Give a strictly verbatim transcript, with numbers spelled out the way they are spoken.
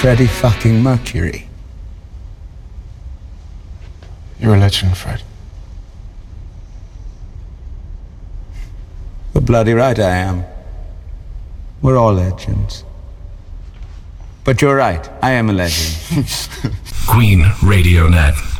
Freddie fucking Mercury. You're a legend, Fred. You're bloody right I am. We're all legends. But you're right, I am a legend. Queen Radio Net.